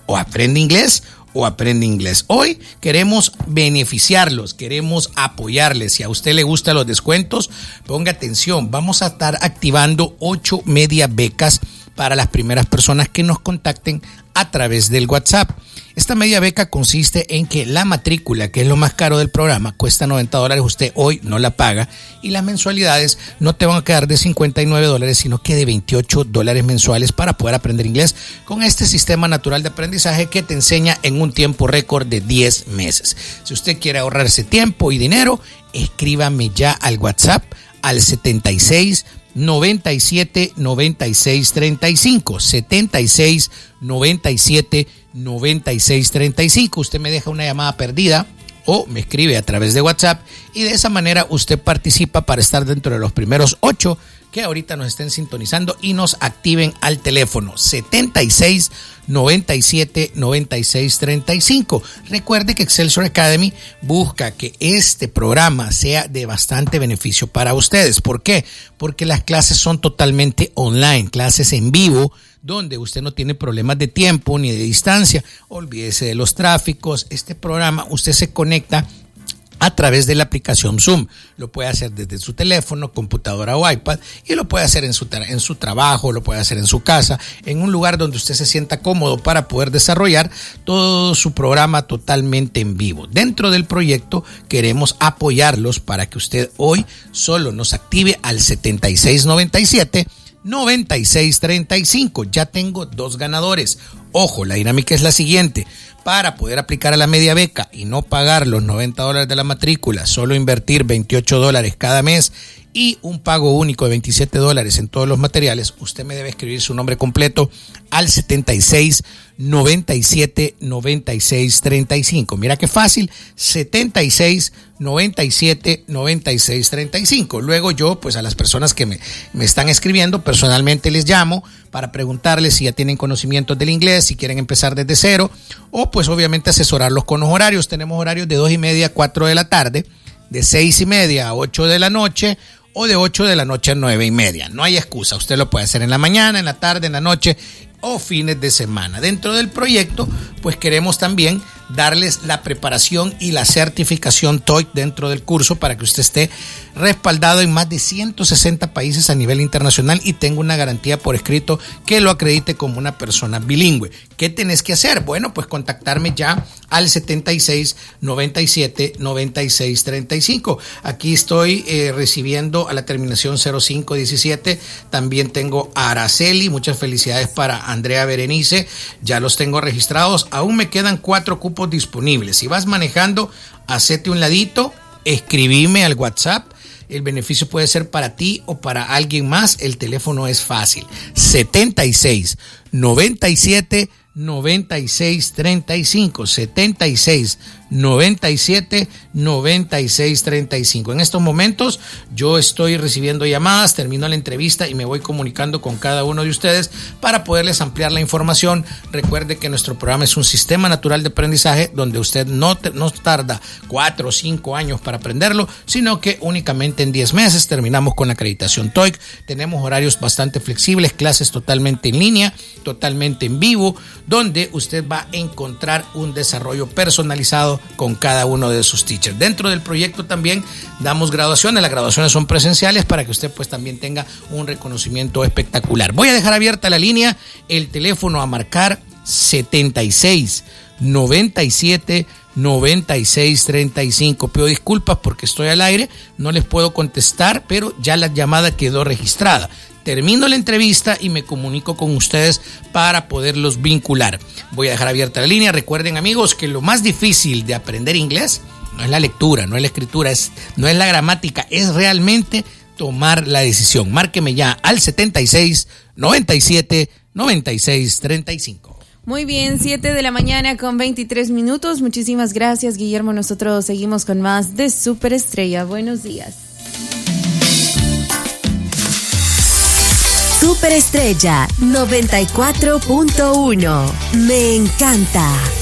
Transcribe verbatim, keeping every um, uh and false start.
o aprende inglés o aprende inglés. Hoy queremos beneficiarlos, queremos apoyarles. Si a usted le gustan los descuentos, ponga atención. Vamos a estar activando ocho media becas para las primeras personas que nos contacten a través del WhatsApp. Esta media beca consiste en que la matrícula, que es lo más caro del programa, cuesta noventa dólares, usted hoy no la paga y las mensualidades no te van a quedar de cincuenta y nueve dólares, sino que de veintiocho dólares mensuales para poder aprender inglés con este sistema natural de aprendizaje que te enseña en un tiempo récord de diez meses. Si usted quiere ahorrarse tiempo y dinero, escríbame ya al WhatsApp al setenta y seis noventa y siete noventa y seis treinta y cinco, setenta y seis noventa y siete noventa y seis treinta y cinco. Usted me deja una llamada perdida o me escribe a través de WhatsApp y de esa manera usted participa para estar dentro de los primeros ocho que ahorita nos estén sintonizando y nos activen al teléfono setenta y seis noventa y siete noventa y seis treinta y cinco. Recuerde que Excelsior Academy busca que este programa sea de bastante beneficio para ustedes. ¿Por qué? Porque las clases son totalmente online, clases en vivo, donde usted no tiene problemas de tiempo ni de distancia. Olvídese de los tráficos. Este programa usted se conecta a través de la aplicación Zoom. Lo puede hacer desde su teléfono, computadora o iPad y lo puede hacer en su, en su trabajo, lo puede hacer en su casa, en un lugar donde usted se sienta cómodo para poder desarrollar todo su programa totalmente en vivo. Dentro del proyecto queremos apoyarlos para que usted hoy solo nos active al setenta y seis noventa y siete noventa y seis treinta y cinco. Ya tengo dos ganadores. Ojo, la dinámica es la siguiente. Para poder aplicar a la media beca y no pagar los noventa dólares de la matrícula, solo invertir veintiocho dólares cada mes y un pago único de veintisiete dólares en todos los materiales, usted me debe escribir su nombre completo al setenta y seis noventa y siete noventa y seis treinta y cinco. Mira qué fácil, setenta y seis noventa y siete noventa y seis treinta y cinco. Luego yo, pues a las personas que me, me están escribiendo, personalmente les llamo para preguntarles si ya tienen conocimientos del inglés, si quieren empezar desde cero, o pues obviamente asesorarlos con los horarios. Tenemos horarios de dos y media a cuatro de la tarde, de seis y media a ocho de la noche, o de ocho de la noche a nueve y media. No hay excusa, usted lo puede hacer en la mañana, en la tarde, en la noche o fines de semana. Dentro del proyecto, pues queremos también darles la preparación y la certificación TOEIC dentro del curso para que usted esté respaldado en más de ciento sesenta países a nivel internacional y tenga una garantía por escrito que lo acredite como una persona bilingüe. ¿Qué tenés que hacer? Bueno, pues contactarme ya al setenta y seis noventa y siete noventa y seis treinta y cinco. Aquí estoy eh, recibiendo a la terminación cero cinco diecisiete. También tengo a Araceli. Muchas felicidades para Andrea Berenice. Ya los tengo registrados. Aún me quedan cuatro cupos disponibles. Si vas manejando, hacete un ladito, escribime al WhatsApp. El beneficio puede ser para ti o para alguien más. El teléfono es fácil. setenta y seis noventa y siete noventa y seis treinta y cinco. setenta y seis noventa y siete noventa y seis treinta y cinco. En estos momentos yo estoy recibiendo llamadas, termino la entrevista y me voy comunicando con cada uno de ustedes para poderles ampliar la información. Recuerde que nuestro programa es un sistema natural de aprendizaje donde usted no, te, no tarda cuatro o cinco años para aprenderlo, sino que únicamente en diez meses terminamos con la acreditación TOEIC. Tenemos horarios bastante flexibles, clases totalmente en línea, totalmente en vivo, donde usted va a encontrar un desarrollo personalizado con cada uno de sus teachers. Dentro del proyecto también damos graduaciones. Las graduaciones son presenciales para que usted pues también tenga un reconocimiento espectacular. Voy a dejar abierta la línea, el teléfono a marcar setenta y seis noventa y siete noventa y seis treinta y cinco. Pido disculpas porque estoy al aire, no les puedo contestar, pero ya la llamada quedó registrada. Termino la entrevista y me comunico con ustedes para poderlos vincular. Voy a dejar abierta la línea. Recuerden, amigos, que lo más difícil de aprender inglés no es la lectura, no es la escritura, es, no es la gramática, es realmente tomar la decisión. Márqueme ya al setenta y seis noventa y siete noventa y seis treinta y cinco. Muy bien, siete de la mañana con veintitrés minutos. Muchísimas gracias, Guillermo. Nosotros seguimos con más de Superestrella. Buenos días. Superestrella noventa y cuatro punto uno. Me encanta.